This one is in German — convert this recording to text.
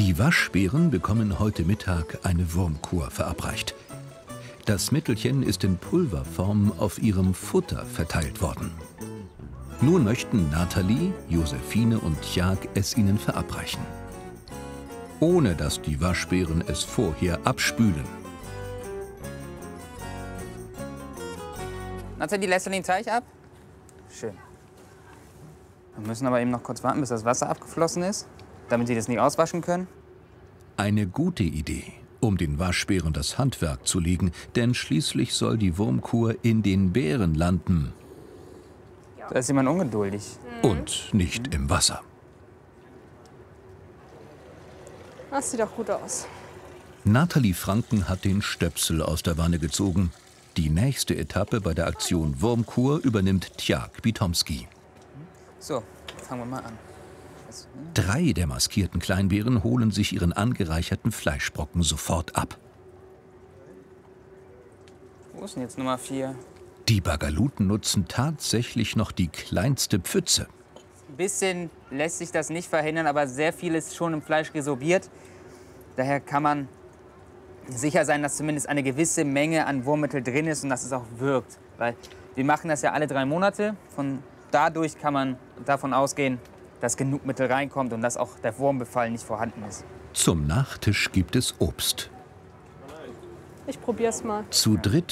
Die Waschbären bekommen heute Mittag eine Wurmkur verabreicht. Das Mittelchen ist in Pulverform auf ihrem Futter verteilt worden. Nun möchten Nathalie, Josephine und Tjag es ihnen verabreichen. Ohne dass die Waschbären es vorher abspülen. Nathalie, lässt du den Teich ab? Schön. Wir müssen aber eben noch kurz warten, bis das Wasser abgeflossen ist, damit sie das nicht auswaschen können. Eine gute Idee, um den Waschbären das Handwerk zu legen, denn schließlich soll die Wurmkur in den Bären landen. Da ist jemand ungeduldig. Und nicht im Wasser. Das sieht doch gut aus. Nathalie Franken hat den Stöpsel aus der Wanne gezogen. Die nächste Etappe bei der Aktion Wurmkur übernimmt Tjag Bitomski. So, fangen wir mal an. 3 der maskierten Kleinbären holen sich ihren angereicherten Fleischbrocken sofort ab. Wo ist denn jetzt Nummer 4? Die Bagaluten nutzen tatsächlich noch die kleinste Pfütze. Ein bisschen lässt sich das nicht verhindern, aber sehr viel ist schon im Fleisch resorbiert. Daher kann man sicher sein, dass zumindest eine gewisse Menge an Wurmmittel drin ist und dass es auch wirkt. Weil wir machen das ja alle 3 Monate. Dadurch kann man davon ausgehen, dass genug Mittel reinkommt und dass auch der Wurmbefall nicht vorhanden ist. Zum Nachtisch gibt es Obst. Ich probier's mal. Zu dritt